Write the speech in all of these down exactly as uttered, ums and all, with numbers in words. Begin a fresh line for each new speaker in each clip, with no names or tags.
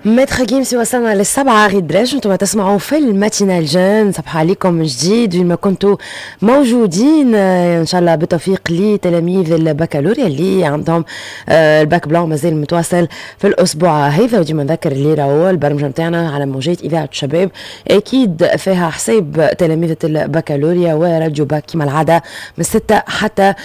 متر جيمسي وصلنا للسبعة غير درج. انتم تسمعوا في الماتينال جان. صباح عليكم من جديد وين ما كنتوا موجودين، ان شاء الله بالتوفيق لتلاميذ البكالوريا اللي عندهم الباك بلان مازال متواصل في الاسبوع هذا. وديما نذكر اللي راهو البرنامج نتاعنا على موجات اذاعه الشباب اكيد فيها حساب تلاميذ البكالوريا وراديو باك كما العاده من ستة حتى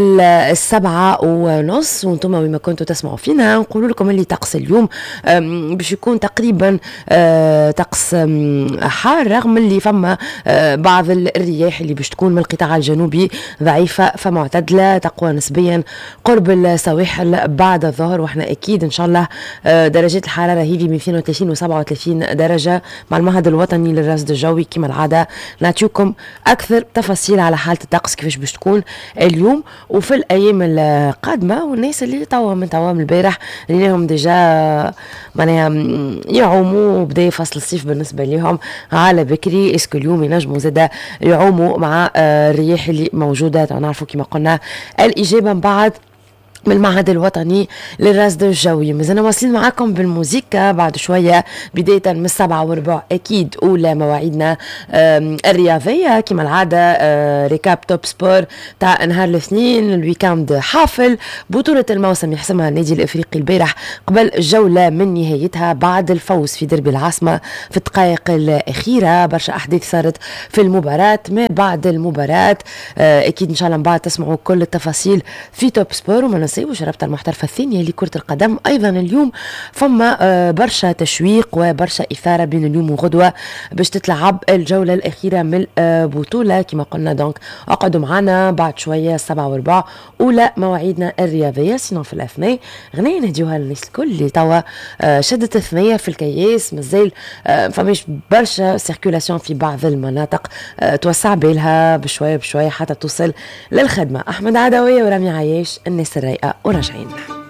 للسبعة ونص. وانتم وين ما كنتوا تسمعوا فينا نقول لكم اللي طقس اليوم باش يكون تقريبا آه طقس حار، رغم اللي فما آه بعض الرياح اللي باش تكون من القطاع الجنوبي ضعيفة فمعتدلة تقوى نسبيا قرب السواحل بعد الظهر. واحنا اكيد ان شاء الله آه درجات الحرارة هذه من اثنين وثلاثين و سبعة وثلاثين درجة مع المعهد الوطني للرصد الجوي كما العادة نعطيكم اكثر تفاصيل على حالة الطقس كيفاش باش تكون اليوم وفي الايام القادمة. والناس اللي توا من توا من البارح اللي لهم ديجا معناها يعوموا بدا فصل الصيف بالنسبه لهم على بكري، اسكو اليوم ينجموا زاده يعوموا مع الرياح اللي موجوده. نعرفوا كما قلنا الاجابه من بعد من المعهد الوطني للرصد الجوي. مازلنا واصلين معاكم بالموسيقى بعد شويه بدايه من السبعة وربع اكيد اولى مواعيدنا الرياضيه كما العاده. ريكاب توب سبور تاع نهار الاثنين، الويكاند حافل، بطوله الموسم يحسمها النادي الافريقي البارح قبل جوله من نهايتها بعد الفوز في دربي العاصمه في الدقائق الاخيره. برشا احداث صارت في المباراه. ما بعد المباراه اكيد ان شاء الله من بعد تسمعوا كل التفاصيل في توب سبور. وما نسيبوش رابطة المحترفة الثانية لكرة القدم أيضا اليوم فما برشا تشويق وبرشا إثارة بين اليوم وغدوة باش تتلعب الجولة الأخيرة من البطولة كما قلنا. دونك اقعدوا معنا بعد شوية سبعة وربع أولى مواعيدنا الرياضية. سينو في الأثناء غنية نهديوها للناس الكل اللي توا شدت الثنية في الكياس مازال فماش برشا سيركولاسيون في بعض المناطق توسع بالها بشوية بشوية حتى توصل للخدمة. أحمد عدوية ورامي عياش الناس الرايقة وراجعين.